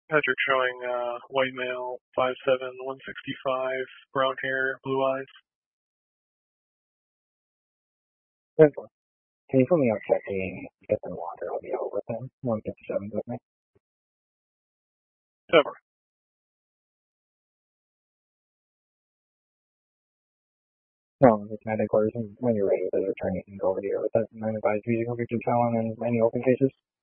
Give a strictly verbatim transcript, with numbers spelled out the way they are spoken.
Patrick showing uh, white male, five seven, one sixty-five, brown hair, blue eyes. Simple. Can you put me on checking Ethan Walker? I'll be out with him. one fifty-seven with me. Cover. No, it's not quarters. When you're ready with his attorney, you can go over here with that. And then advise you to go get your Talon and any open cases.